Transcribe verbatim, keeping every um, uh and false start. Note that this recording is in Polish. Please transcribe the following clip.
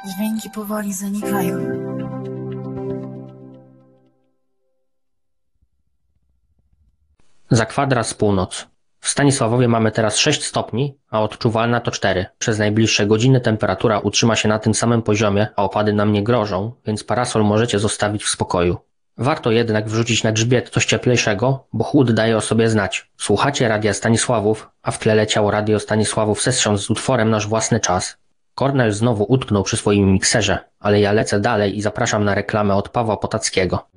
Dźwięki powoli zanikają. Za kwadras północ. W Stanisławowie mamy teraz sześć stopni, a odczuwalna to cztery. Przez najbliższe godziny temperatura utrzyma się na tym samym poziomie, a opady nam nie grożą, więc parasol możecie zostawić w spokoju. Warto jednak wrzucić na grzbiet coś cieplejszego, bo chłód daje o sobie znać. Słuchacie Radia Stanisławów, a w tle leciało Radio Stanisławów Session z utworem Nasz własny czas. Kornel znowu utknął przy swoim mikserze, ale ja lecę dalej i zapraszam na reklamę od Pawła Potackiego.